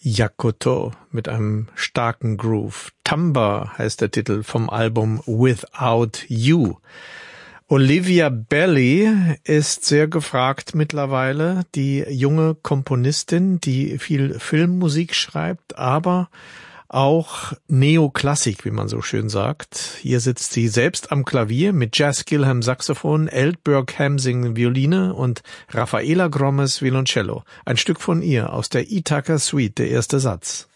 Yokotto mit einem starken Groove. Tamba heißt der Titel vom Album Without You. Olivia Belly ist sehr gefragt mittlerweile, die junge Komponistin, die viel Filmmusik schreibt, aber auch Neoklassik, wie man so schön sagt. Hier sitzt sie selbst am Klavier mit Jazz Gilham Saxophon, Eldberg Hamsing Violine und Rafaela Gromes Violoncello. Ein Stück von ihr aus der Ithaka Suite, der erste Satz.